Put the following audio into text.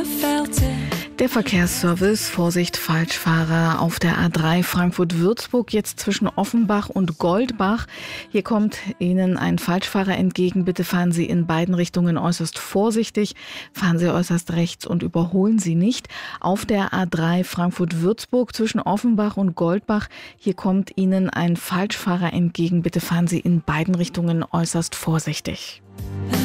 Der Verkehrsservice, Vorsicht, Falschfahrer auf der A3 Frankfurt-Würzburg, jetzt zwischen Offenbach und Goldbach. Hier kommt Ihnen ein Falschfahrer entgegen. Bitte fahren Sie in beiden Richtungen äußerst vorsichtig. Fahren Sie äußerst rechts und überholen Sie nicht. Auf der A3 Frankfurt-Würzburg zwischen Offenbach und Goldbach. Hier kommt Ihnen ein Falschfahrer entgegen. Bitte fahren Sie in beiden Richtungen äußerst vorsichtig.